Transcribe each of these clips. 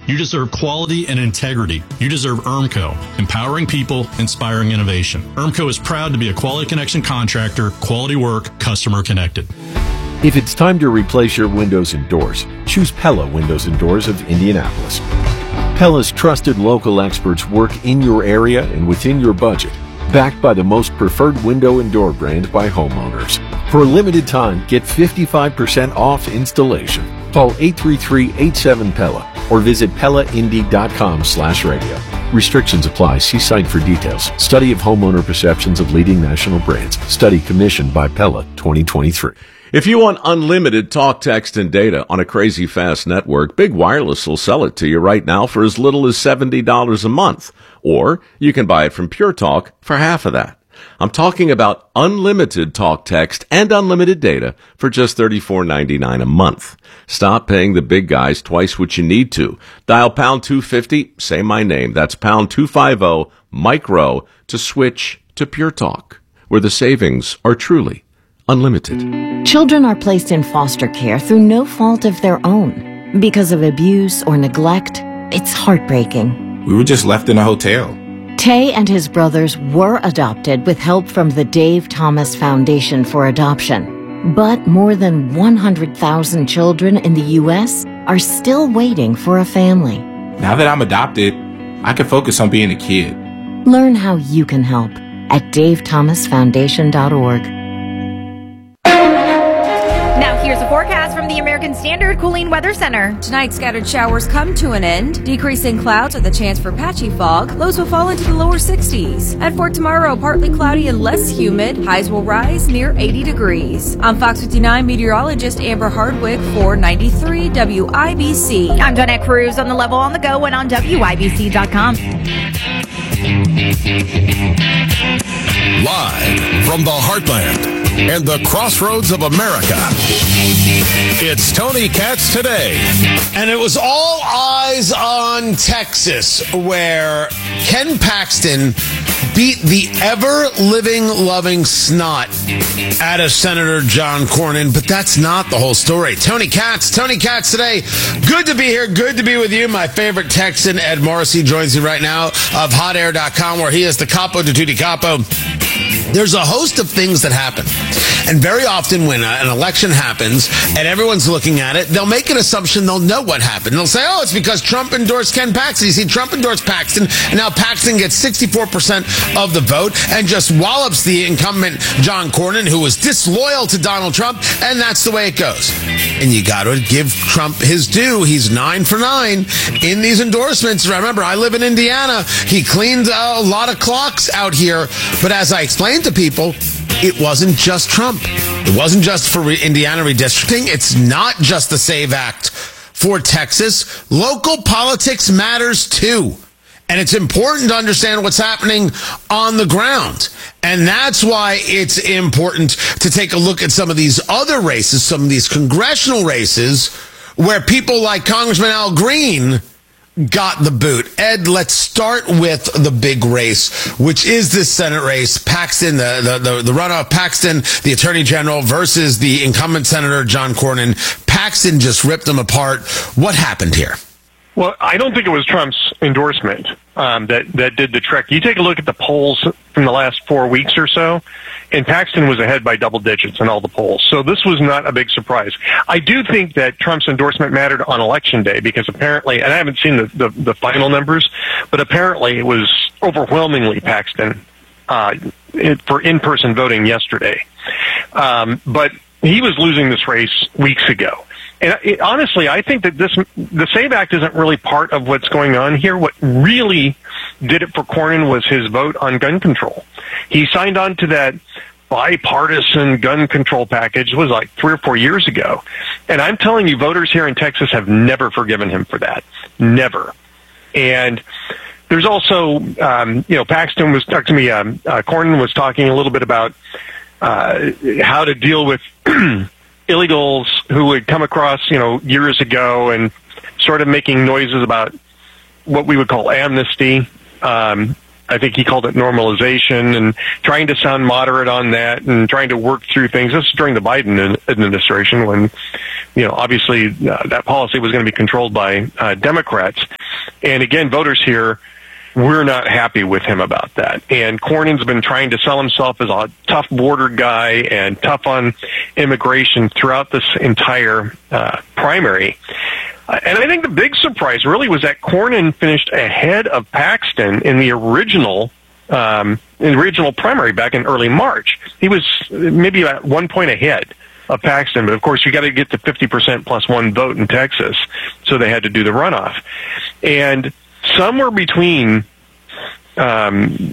You deserve quality and integrity. You deserve ERMCO, empowering people, inspiring innovation. ERMCO is proud to be a Quality Connection contractor, quality work, customer connected. If it's time to replace your windows and doors, choose Pella Windows and Doors of Indianapolis. Pella's trusted local experts work in your area and within your budget, backed by the most preferred window and door brand by homeowners. For a limited time, get 55% off installation. Call 833-87-PELLA or visit PellaIndy.com/radio. Restrictions apply. See site for details. Study of homeowner perceptions of leading national brands. Study commissioned by Pella 2023. If you want unlimited talk, text, and data on a crazy fast network, Big Wireless will sell it to you right now for as little as $70 a month. Or you can buy it from Pure Talk for half of that. I'm talking about unlimited talk, text, and unlimited data for just $34.99 a month. Stop paying the big guys twice what you need to. Dial pound 250, say my name. That's pound 250 micro to switch to Pure Talk, where the savings are truly unlimited. Children are placed in foster care through no fault of their own. Because of abuse or neglect, it's heartbreaking. We were just left in a hotel. Tay and his brothers were adopted with help from the Dave Thomas Foundation for Adoption. But more than 100,000 children in the U.S. are still waiting for a family. Now that I'm adopted, I can focus on being a kid. Learn how you can help at davethomasfoundation.org. Here's a forecast from the American Standard Cooling Weather Center. Tonight, scattered showers come to an end. Decreasing clouds with a chance for patchy fog. Lows will fall into the lower 60s. And for tomorrow, partly cloudy and less humid. Highs will rise near 80 degrees. I'm Fox 59 meteorologist Amber Hardwick for 93 WIBC. I'm Donette Cruz on the Level on the Go and on WIBC.com. Live from the heartland and the crossroads of America, it's Tony Katz Today. And it was all eyes on Texas, where Ken Paxton beat the ever-living, loving snot out of Senator John Cornyn, but that's not the whole story. Tony Katz Today. Good to be here. Good to be with you. My favorite Texan, Ed Morrissey, joins me right now of hotair.com, where he is the capo de tutti capo. There's a host of things that happen. And very often when an election happens and everyone's looking at it, they'll make an assumption they'll know what happened. They'll say, oh, it's because Trump endorsed Ken Paxton. You see, Trump endorsed Paxton, and now Paxton gets 64% of the vote and just wallops the incumbent John Cornyn, who was disloyal to Donald Trump, and that's the way it goes. And you got to give Trump his due. He's 9 for 9 in these endorsements. Remember, I live in Indiana. He cleaned a lot of clocks out here. But as I explained to people, it wasn't just Trump. It wasn't just for Indiana redistricting. It's not just the SAVE Act for Texas. Local politics matters too. And it's important to understand what's happening on the ground. And that's why it's important to take a look at some of these other races, some of these congressional races, where people like Congressman Al Green got the boot. Ed, let's start with the big race, which is this Senate race. Paxton, the runoff, Paxton, the Attorney General, versus the incumbent Senator John Cornyn. Paxton just ripped them apart. What happened here? Well, I don't think it was Trump's endorsement that did the trick. You take a look at the polls from the last 4 weeks or so, and Paxton was ahead by double digits in all the polls. So this was not a big surprise. I do think that Trump's endorsement mattered on Election Day because apparently, and I haven't seen the final numbers, but apparently it was overwhelmingly Paxton for in-person voting yesterday. But he was losing this race weeks ago. And honestly, I think that the SAVE Act isn't really part of what's going on here. What really did it for Cornyn was his vote on gun control. He signed on to that bipartisan gun control package. It was like 3 or 4 years ago. And I'm telling you, voters here in Texas have never forgiven him for that. Never. And there's also, Paxton was talking to me, Cornyn was talking a little bit about how to deal with illegals who would come across, years ago and sort of making noises about what we would call amnesty. I think he called it normalization, and trying to sound moderate on that and trying to work through things. This is during the Biden administration when, obviously that policy was going to be controlled by Democrats. And again, voters here, we're not happy with him about that. And Cornyn's been trying to sell himself as a tough border guy and tough on immigration throughout this entire primary. And I think the big surprise really was that Cornyn finished ahead of Paxton in the original primary back in early March. He was maybe about 1 point ahead of Paxton, but of course you got to get to 50% plus one vote in Texas, so they had to do the runoff. And somewhere between between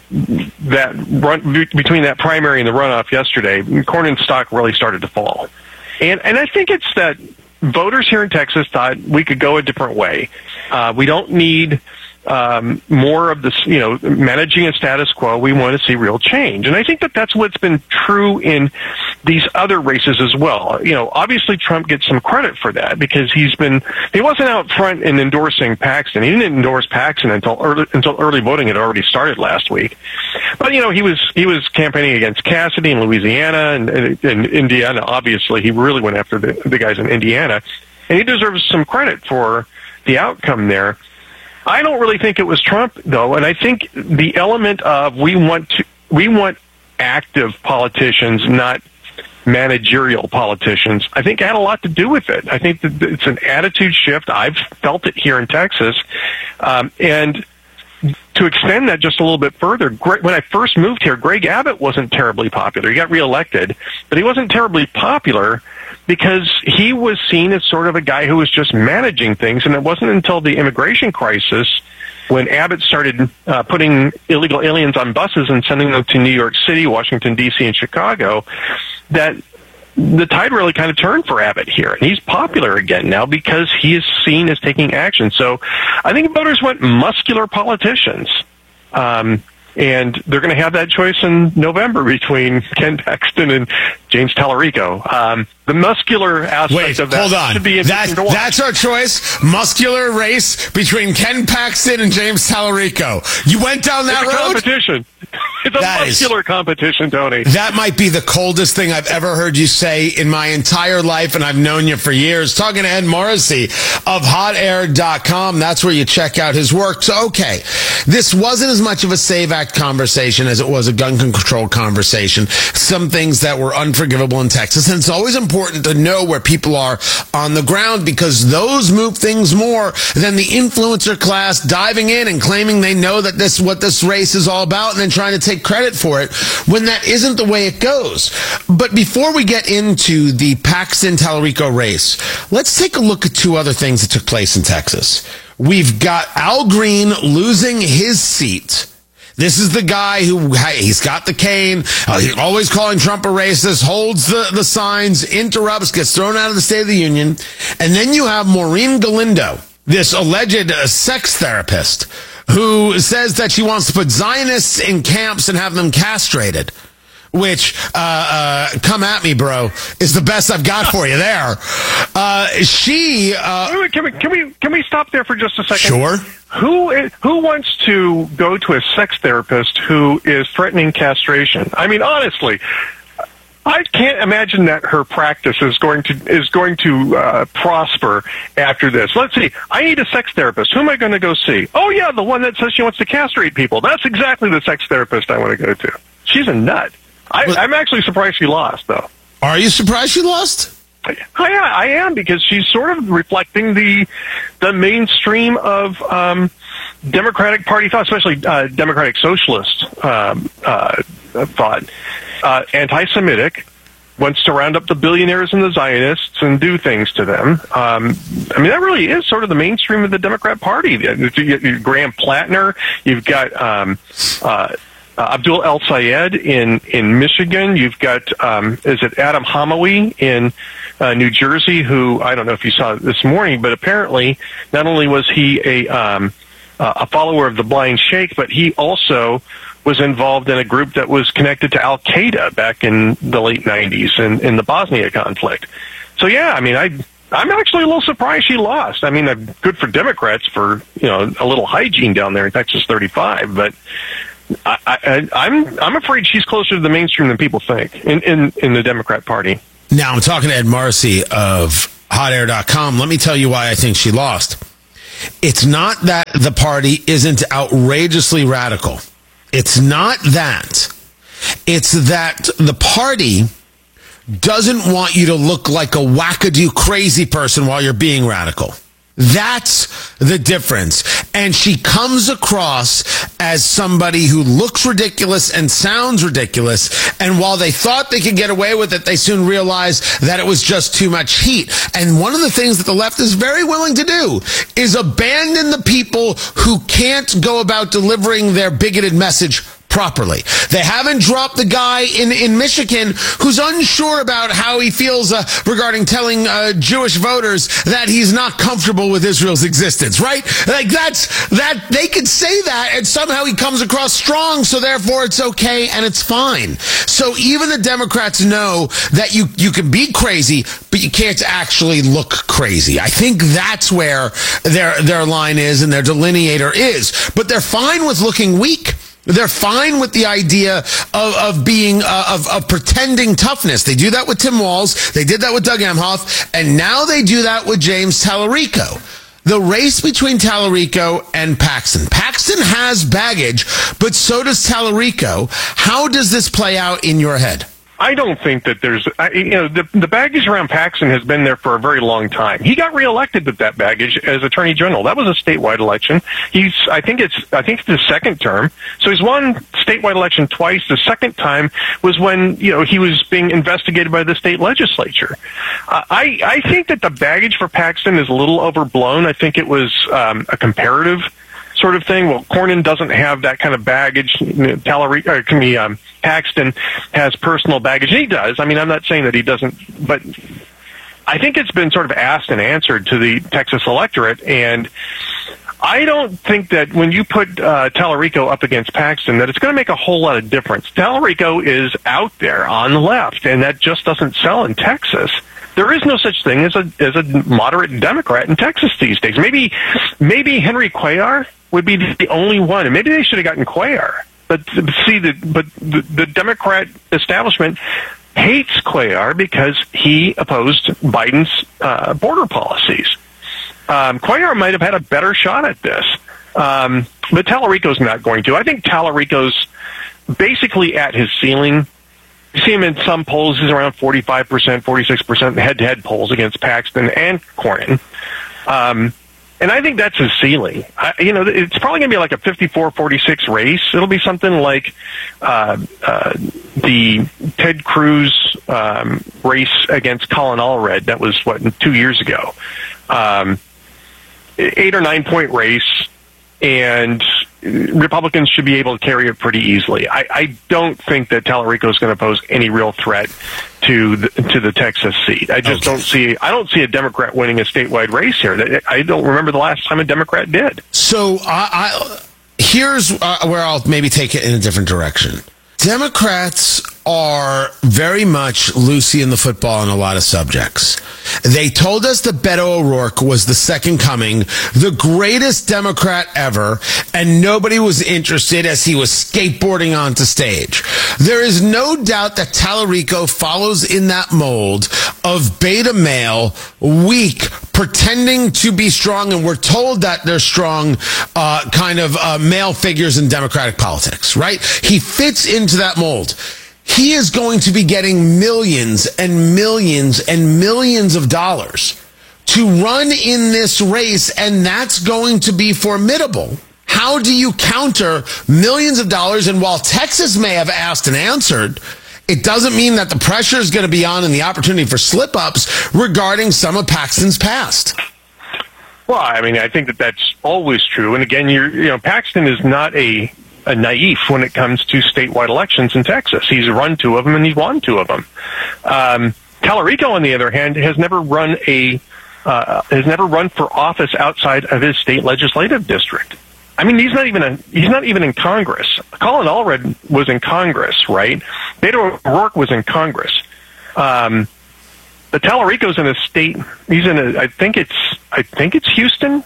that primary and the runoff yesterday, Cornyn's stock really started to fall. And I think it's that voters here in Texas thought we could go a different way. We don't need more of this, managing a status quo. We want to see real change. And I think that that's what's been true in these other races as well. Obviously Trump gets some credit for that because he wasn't out front in endorsing Paxton. He didn't endorse Paxton until early voting had already started last week. But, he was campaigning against Cassidy in Louisiana and Indiana. Obviously, he really went after the guys in Indiana. And he deserves some credit for the outcome there. I don't really think it was Trump, though, and I think the element of we want active politicians, not managerial politicians, I think had a lot to do with it. I think that it's an attitude shift. I've felt it here in Texas. And to extend that just a little bit further, when I first moved here, Greg Abbott wasn't terribly popular. He got reelected, but he wasn't terribly popular because he was seen as sort of a guy who was just managing things. And it wasn't until the immigration crisis when Abbott started putting illegal aliens on buses and sending them to New York City, Washington, D.C., and Chicago, that the tide really kind of turned for Abbott here. And he's popular again now because he is seen as taking action. So I think voters want muscular politicians. And they're going to have that choice in November between Ken Paxton and James Tallarico. The muscular aspect of that should be interesting to watch. That's our choice. Muscular race between Ken Paxton and James Tallarico. You went down that road? Competition. It's a muscular competition, Tony. That might be the coldest thing I've ever heard you say in my entire life, and I've known you for years. Talking to Ed Morrissey of HotAir.com. That's where you check out his work. So, okay, this wasn't as much of a SAVE Act conversation as it was a gun control conversation. Some things that were unforgivable in Texas. And it's always important to know where people are on the ground because those move things more than the influencer class diving in and claiming they know that this what this race is all about and then trying to take credit for it when that isn't the way it goes. But before we get into the Paxton-Tallarico race, let's take a look at two other things that took place in Texas. We've got Al Green losing his seat. This is the guy who, he's got the cane, he's always calling Trump a racist, holds the signs, interrupts, gets thrown out of the State of the Union. And then you have Maureen Galindo, this alleged sex therapist, who says that she wants to put Zionists in camps and have them castrated. Which, come at me, bro, is the best I've got for you there. Can we stop there for just a second? Sure. Who wants to go to a sex therapist who is threatening castration? I mean, honestly, I can't imagine that her practice is going to prosper after this. Let's see. I need a sex therapist. Who am I going to go see? Oh, yeah, the one that says she wants to castrate people. That's exactly the sex therapist I want to go to. She's a nut. I'm actually surprised she lost, though. Are you surprised she lost? I am, because she's sort of reflecting the mainstream of Democratic Party thought, especially Democratic Socialist thought. Anti-Semitic, wants to round up the billionaires and the Zionists and do things to them. I mean, that really is sort of the mainstream of the Democrat Party. Graham Plattner, you've got Abdul El Sayed in Michigan. You've got is it Adam Hamawi in New Jersey, who I don't know if you saw this morning, but apparently not only was he a follower of the Blind Sheikh, but he also was involved in a group that was connected to Al Qaeda back in the late 90s in the Bosnia conflict. So yeah, I mean, I'm actually a little surprised she lost. I mean, good for Democrats for a little hygiene down there in Texas 35, but I'm afraid she's closer to the mainstream than people think in the Democrat Party. Now, I'm talking to Ed Morrissey of HotAir.com. Let me tell you why I think she lost. It's not that the party isn't outrageously radical. It's not that. It's that the party doesn't want you to look like a wackadoo crazy person while you're being radical. That's the difference. And she comes across as somebody who looks ridiculous and sounds ridiculous. And while they thought they could get away with it, they soon realized that it was just too much heat. And one of the things that the left is very willing to do is abandon the people who can't go about delivering their bigoted message properly. They haven't dropped the guy in Michigan who's unsure about how he feels regarding telling Jewish voters that he's not comfortable with Israel's existence, right? Like that they could say that and somehow he comes across strong, so therefore it's okay and it's fine. So even the Democrats know that you can be crazy, but you can't actually look crazy. I think that's where their line is and their delineator is. But they're fine with looking weak. They're fine with the idea of being of pretending toughness. They do that with Tim Walz. They did that with Doug Emhoff. And now they do that with James Tallarico. The race between Tallarico and Paxton. Paxton has baggage, but so does Tallarico. How does this play out in your head? I don't think that there's, the baggage around Paxton has been there for a very long time. He got reelected with that baggage as Attorney General. That was a statewide election. I think it's his second term. So he's won statewide election twice. The second time was when, he was being investigated by the state legislature. I think that the baggage for Paxton is a little overblown. I think it was a comparative sort of thing. Well, Cornyn doesn't have that kind of baggage. Paxton has personal baggage. He does. I mean, I'm not saying that he doesn't, but I think it's been sort of asked and answered to the Texas electorate. And I don't think that when you put Tallarico up against Paxton, that it's going to make a whole lot of difference. Tallarico is out there on the left, and that just doesn't sell in Texas. There is no such thing as a moderate Democrat in Texas these days. Maybe Henry Cuellar would be the only one, and maybe they should have gotten Cuellar. But the Democrat establishment hates Cuellar because he opposed Biden's border policies. Cuellar might have had a better shot at this, but Tallarico's not going to. I think Tallarico's basically at his ceiling. You see him in some polls, he's around 45%, 46% head-to-head polls against Paxton and Cornyn. And I think that's his ceiling. It's probably going to be like a 54-46 race. It'll be something like the Ted Cruz race against Colin Allred. That was, 2 years ago. 8 or 9 point race, and Republicans should be able to carry it pretty easily. I don't think that Tallarico is going to pose any real threat to the Texas seat. I just don't see a Democrat winning a statewide race here. I don't remember the last time a Democrat did. So here's where I'll maybe take it in a different direction. Democrats are very much Lucy in the football on a lot of subjects. They told us that Beto O'Rourke was the second coming, the greatest Democrat ever, and nobody was interested as he was skateboarding onto stage. There is no doubt that Tallarico follows in that mold of beta male, weak, pretending to be strong, and we're told that they're strong male figures in Democratic politics, right? He fits into that mold. He is going to be getting millions and millions and millions of dollars to run in this race, and that's going to be formidable. How do you counter millions of dollars? And while Texas may have asked and answered, it doesn't mean that the pressure is going to be on and the opportunity for slip-ups regarding some of Paxton's past. Well, I mean, I think that that's always true. And again, Paxton is not a naif when it comes to statewide elections in Texas. He's run 2 of them and he's won 2 of them. Tallarico, on the other hand, has never run for office outside of his state legislative district. I mean, he's not even in Congress. Colin Allred was in Congress, right? Beto O'Rourke was in Congress. But Tallarico's in a state. He's in I think it's Houston,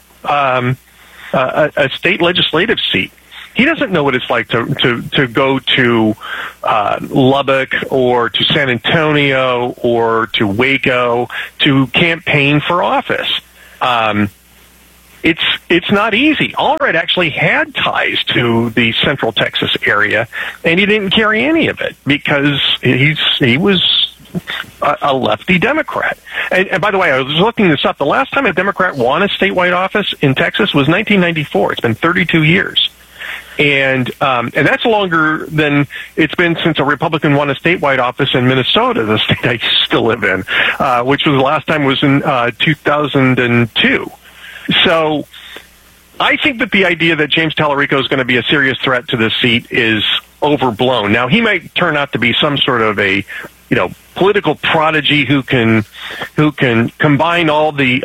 a state legislative seat. He doesn't know what it's like to go to Lubbock or to San Antonio or to Waco to campaign for office. it's not easy. Allred actually had ties to the Central Texas area, and he didn't carry any of it because he was a lefty Democrat. And by the way, I was looking this up. The last time a Democrat won a statewide office in Texas was 1994. It's been 32 years. And that's longer than it's been since a Republican won a statewide office in Minnesota, the state I still live in, which was the last time was in 2002. So I think that the idea that James Tallarico is going to be a serious threat to this seat is overblown. Now, he might turn out to be some sort of a, political prodigy who can combine all the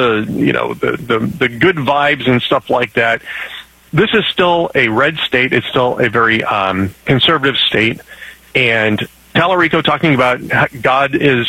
good vibes and stuff like that. This is still a red state. It's still a very conservative state, and Tallarico talking about God is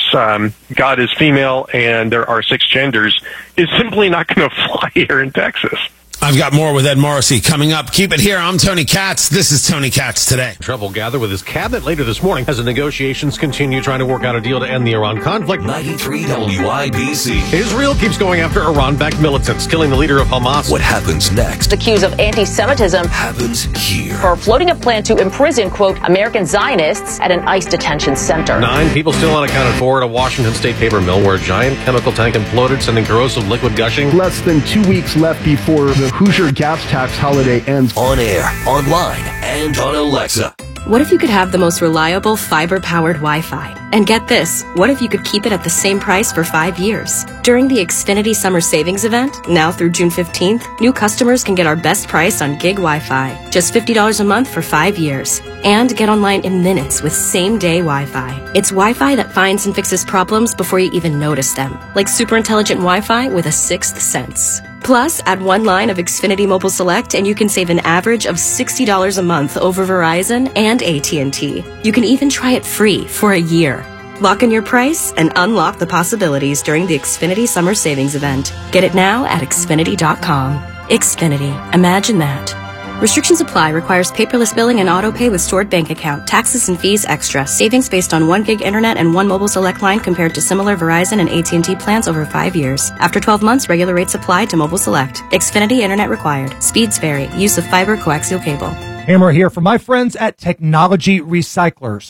female and there are 6 genders is simply not going to fly here in Texas. I've got more with Ed Morrissey coming up. Keep it here. I'm Tony Katz. This is Tony Katz Today. Trouble gathered with his cabinet later this morning as the negotiations continue trying to work out a deal to end the Iran conflict. 93 WIBC. Israel keeps going after Iran-backed militants, killing the leader of Hamas. What happens next? Accused of anti-Semitism happens here. For floating a plan to imprison, quote, American Zionists at an ICE detention center. 9 people still unaccounted for at a Washington State paper mill where a giant chemical tank imploded, sending corrosive liquid gushing. Less than 2 weeks left before the Hoosier gas tax holiday ends. On air, online, and on Alexa. What if you could have the most reliable fiber-powered Wi-Fi? And get this, what if you could keep it at the same price for 5 years? During the Xfinity Summer Savings Event, now through June 15th, new customers can get our best price on gig Wi-Fi. Just $50 a month for 5 years. And get online in minutes with same-day Wi-Fi. It's Wi-Fi that finds and fixes problems before you even notice them. Like super intelligent Wi-Fi with a 6th sense. Plus, add 1 line of Xfinity Mobile Select and you can save an average of $60 a month over Verizon and AT&T. You can even try it free for a year. Lock in your price and unlock the possibilities during the Xfinity Summer Savings Event. Get it now at Xfinity.com. Xfinity. Imagine that. Restrictions apply. Requires paperless billing and auto pay with stored bank account. Taxes and fees extra. Savings based on 1 gig internet and 1 mobile select line compared to similar Verizon and AT&T plans over 5 years. After 12 months, regular rates apply to mobile select. Xfinity internet required. Speeds vary. Use of fiber coaxial cable. Hammer here from my friends at Technology Recyclers,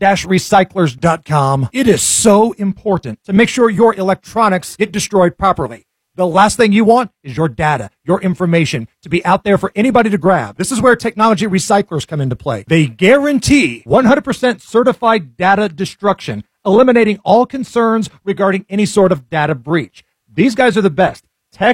tech-recyclers.com. It is so important to make sure your electronics get destroyed properly. The last thing you want is your data, your information to be out there for anybody to grab. This is where Technology Recyclers come into play. They guarantee 100% certified data destruction, eliminating all concerns regarding any sort of data breach. These guys are the best.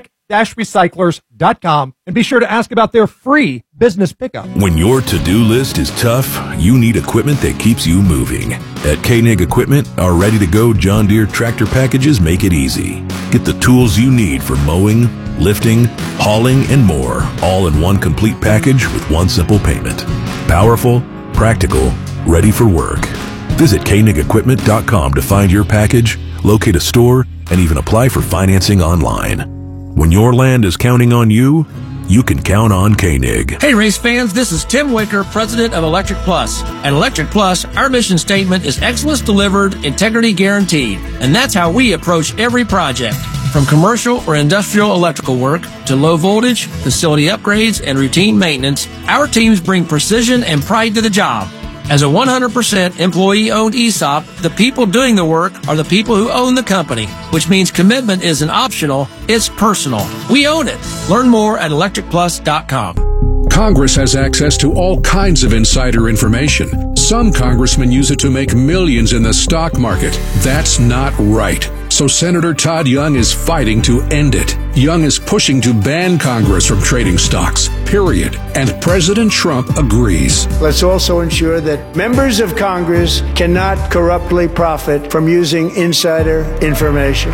Tech-recyclers.com, and be sure to ask about their free business pickup. When your to-do list is tough, you need equipment that keeps you moving. At Koenig Equipment, our ready-to-go John Deere tractor packages make it easy. Get the tools you need for mowing, lifting, hauling, and more, all in one complete package with one simple payment. Powerful, practical, ready for work. Visit KoenigEquipment.com to find your package, locate a store, and even apply for financing online. When your land is counting on you, you can count on Koenig. Hey race fans, this is Tim Wicker, president of Electric Plus. At Electric Plus, our mission statement is excellence delivered, integrity guaranteed. And that's how we approach every project. From commercial or industrial electrical work to low voltage, facility upgrades, and routine maintenance, our teams bring precision and pride to the job. As a 100% employee-owned ESOP, the people doing the work are the people who own the company, which means commitment isn't optional, it's personal. We own it. Learn more at electricplus.com. Congress has access to all kinds of insider information. Some congressmen use it to make millions in the stock market. That's not right. So Senator Todd Young is fighting to end it. Young is pushing to ban Congress from trading stocks, period. And President Trump agrees. Let's also ensure that members of Congress cannot corruptly profit from using insider information.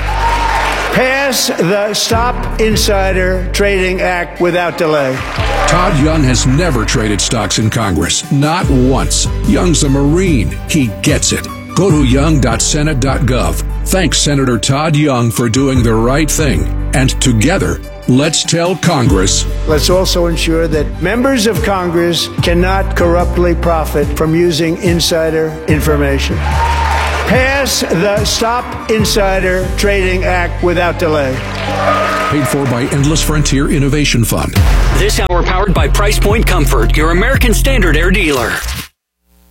Pass the Stop Insider Trading Act without delay. Todd Young has never traded stocks in Congress, not once. Young's a Marine. He gets it. Go to young.senate.gov. Thanks Senator Todd Young for doing the right thing. And together, let's tell Congress. Let's also ensure that members of Congress cannot corruptly profit from using insider information. Pass the Stop Insider Trading Act without delay. Paid for by Endless Frontier Innovation Fund. This hour powered by Price Point Comfort, your American Standard Air dealer.